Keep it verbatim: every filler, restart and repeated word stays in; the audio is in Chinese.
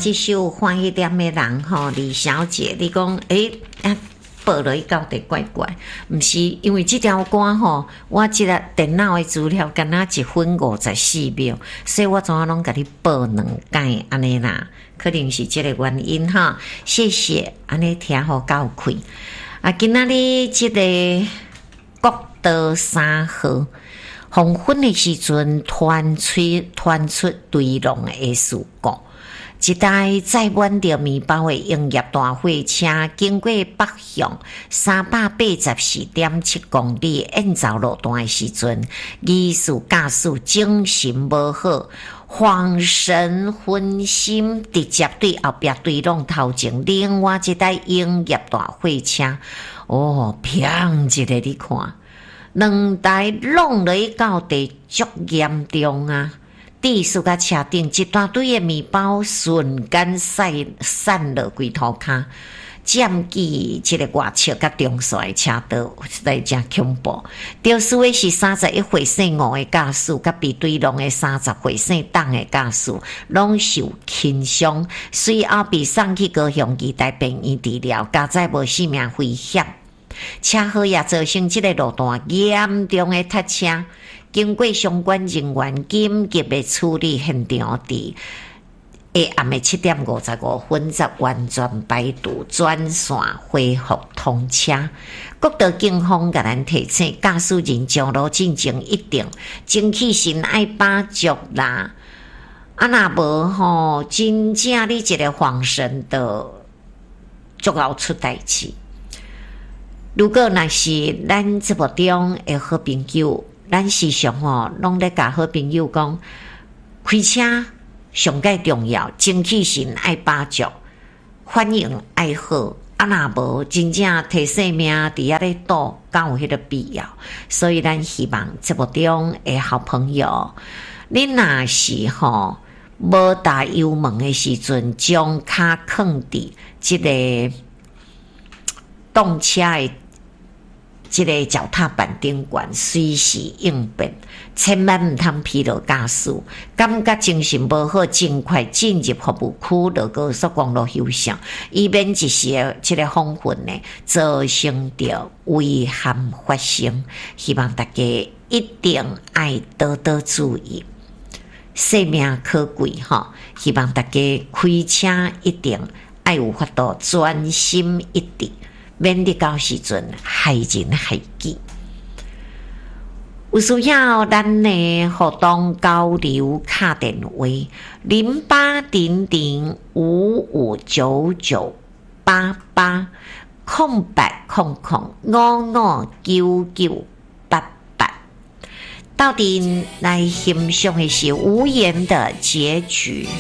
这首欢喜点的人吼，李小姐，你讲诶啊，报落去到底怪怪，毋是因为这条歌吼，我这个电脑的资料敢若一分五十四秒，所以我怎啊拢甲你报两解安尼啦，可能是这个原因哈。谢谢，安尼听好够开。啊，今仔日这个国道三号黄昏的时阵，传出传出对龙的事故。一台载满着面包的营业大货车，经过北向三百八十四点七公里沿走路段的时阵，疑似驾驶精神无好，恍神分心，直接对后壁对撞头前另外一台营业大货车，哦，砰一个你看，两台撞落去到地足严重啊！地速甲车顶一大堆的面包瞬间散散落规涂骹，占据一个外侧甲中线的车道，实在真恐怖。肇事的是三十一岁姓吴的驾驶，甲被对撞的三十岁姓董的驾驶，拢受轻伤，随后被送去高雄医大病院治疗，加载无生命危险。车祸也造成这个路段严重的塞车。经过相关人员紧急的处理，现场伫下暗的七点五十五分才完全摆渡，转线恢复通车。国道警方甲咱提醒，驾驶人上路进前一定精气神爱把足啦。啊，若无吼，真正你一个恍神的，足够出代志。如果若是咱节目中的好朋友，咱时常吼，拢咧甲好朋友讲，开车上介重要，精气神爱把足，反应爱好，啊若无真正摕性命伫遐咧赌，敢有迄个必要？所以咱希望节目中的好朋友，你若是吼无打油门的时阵，将骹放伫即个动车的。这个脚踏板顶管随时应变，千万唔通疲劳驾驶，感觉精神无好，尽快进入服务区落高速公路休息，以免一时这个风云呢造成着危险发生。希望大家一定爱多多注意，生命可贵哈！希望大家开车一定爱有法度专心一致。免得到时阵害人害己，有需要咱呢互动交流卡电话零八零零五五九九八八空白空空五五九九八八，到底来欣赏的是无言的结局。